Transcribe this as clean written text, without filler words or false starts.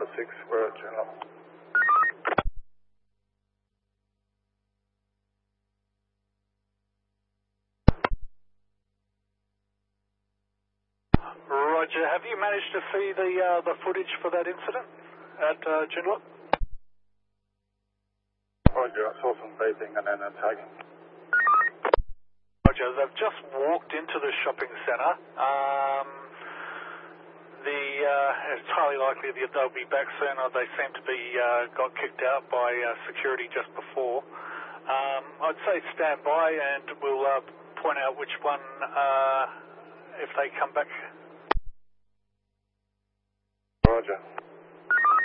Delta 6, we're at Joondalup. Roger. Have you managed to see the footage for that incident at Joondalup? Roger, I saw some beeping and then a tagging. Roger, they've just walked into the shopping centre. It's highly likely that they'll be back soon, or they seem to be got kicked out by security just before. I'd say stand by and we'll point out which one if they come back. Roger.